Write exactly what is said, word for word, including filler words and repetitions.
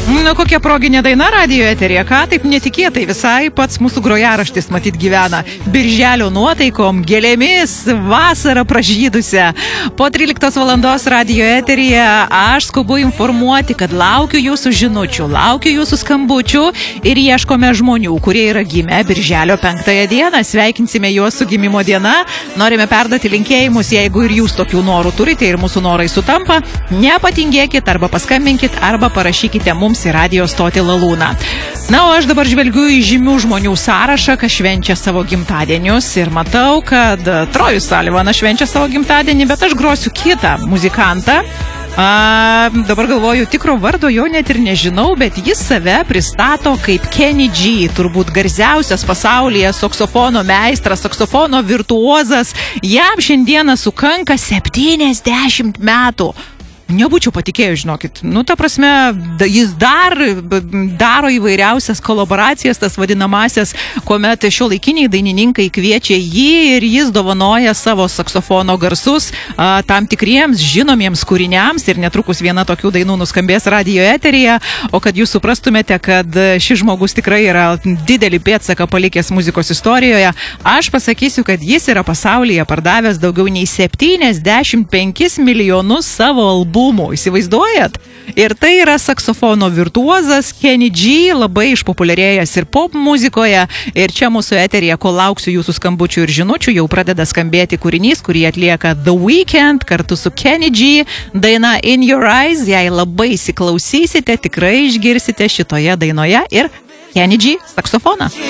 Nu, kokia proginė daina radijo eterija, ką taip netikėtai visai pats mūsų grojaraštis matyt gyvena. Birželio nuotaikom, gėlėmis, vasarą pražydusią. Po tryliktos valandos radijo eterija aš skubu informuoti, kad laukiu jūsų žinučių, laukiu jūsų skambučių ir ieškome žmonių, kurie yra gimę birželio penktąją dieną. Sveikinsime juos su gimimo diena. Norime perduoti linkėjimus, jeigu ir jūs tokių norų turite ir mūsų norai sutampa. Nepatingėkit arba paskambinkit arba parašykite mums į radio stotį Lalūną. Na, o aš dabar žvelgiu į žymių žmonių sąrašą, kas švenčia savo gimtadienius ir matau, kad Trojus Salivanas švenčia savo gimtadienį, bet aš grosiu kitą muzikantą. A, dabar galvoju, tikro vardo jo net ir nežinau, bet jis save pristato kaip Kenny G, turbūt garsiausias pasaulyje saksofono meistras, saksofono virtuozas. Jam šiandieną sukanka septyniasdešimt metų. Nebūčiau patikėjęs, žinokit. Nu, ta prasme, jis dar daro įvairiausias kolaboracijas, tas vadinamasias, kuomet šiuolaikiniai dainininkai kviečia jį ir jis dovanoja savo saksofono garsus a, tam tikriems žinomiems kūriniams ir netrukus viena tokių dainų nuskambės radijo eteryje. O kad jūs suprastumėte, kad šis žmogus tikrai yra didelį pėdsaką palikęs muzikos istorijoje, aš pasakysiu, kad jis yra pasaulyje pardavęs daugiau nei septyniasdešimt penkis milijonus savo albumų. Įsivaizduojat? Ir tai yra saksofono virtuozas Kenny G, labai išpopuliarėjęs ir pop muzikoje. Ir čia mūsų eterija, kol lauksiu jūsų skambučių ir žinučių, jau pradeda skambėti kūrinys, kurį atlieka The Weeknd kartu su Kenny G. Daina In Your Eyes, jei labai įsiklausysite, tikrai išgirsite šitoje dainoje ir Kenny G saksofoną.